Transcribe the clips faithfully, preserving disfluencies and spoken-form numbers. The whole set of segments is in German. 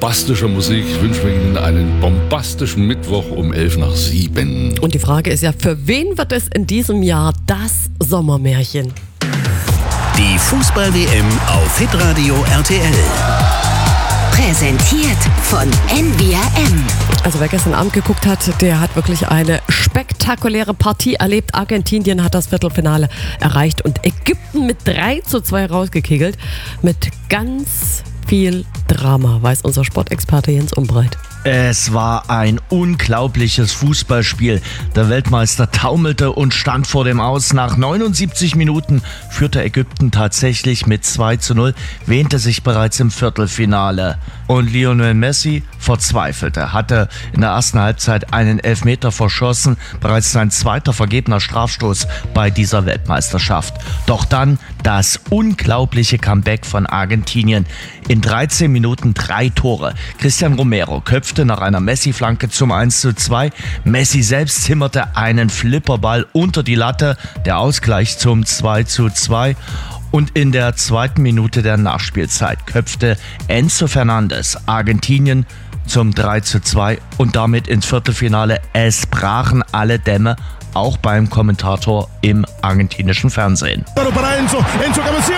bombastischer Musik wünschen wir Ihnen einen bombastischen Mittwoch um elf nach sieben. Und die Frage ist ja, für wen wird es in diesem Jahr das Sommermärchen? Die Fußball-W M auf Hitradio R T L. Präsentiert von N V R M. Also wer gestern Abend geguckt hat, der hat wirklich eine spektakuläre Partie erlebt. Argentinien hat das Viertelfinale erreicht und Ägypten mit drei zu zwei rausgekegelt. Mit ganz viel Drama, weiß unser Sportexperte Jens Umbreit. Es war ein unglaubliches Fußballspiel. Der Weltmeister taumelte und stand vor dem Aus. Nach neunundsiebzig Minuten führte Ägypten tatsächlich mit zwei zu null, wähnte sich bereits im Viertelfinale. Und Lionel Messi verzweifelte, hatte in der ersten Halbzeit einen Elfmeter verschossen, bereits sein zweiter vergebener Strafstoß bei dieser Weltmeisterschaft. Doch dann das unglaubliche Comeback von Argentinien. In dreizehn Minuten drei Tore. Cristian Romero köpfte nach einer Messi-Flanke zum eins zu zwei. Messi selbst zimmerte einen Flipperball unter die Latte. Der Ausgleich zum zwei zu zwei. Und in der zweiten Minute der Nachspielzeit köpfte Enzo Fernandes Argentinien zum drei zu zwei und damit ins Viertelfinale. Es brachen alle Dämme, auch beim Kommentator im argentinischen Fernsehen. Para Enzo, Enzo Cabezón!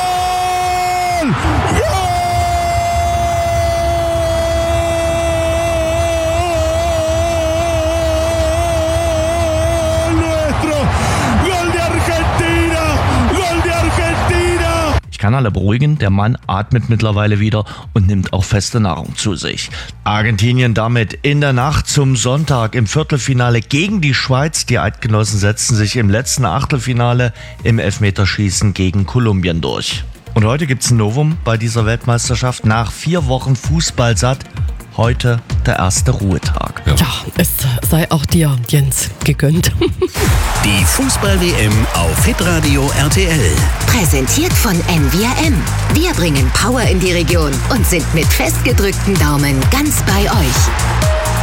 Ich kann alle beruhigen, der Mann atmet mittlerweile wieder und nimmt auch feste Nahrung zu sich. Argentinien damit in der Nacht zum Sonntag im Viertelfinale gegen die Schweiz. Die Eidgenossen setzten sich im letzten Achtelfinale im Elfmeterschießen gegen Kolumbien durch. Und heute gibt es ein Novum bei dieser Weltmeisterschaft. Nach vier Wochen Fußball satt, heute der erste Ruhetag. Ja, es sei auch dir, Jens, gegönnt. Die Fußball-W M auf Hitradio R T L. Präsentiert von N V R M. Wir bringen Power in die Region und sind mit festgedrückten Daumen ganz bei euch.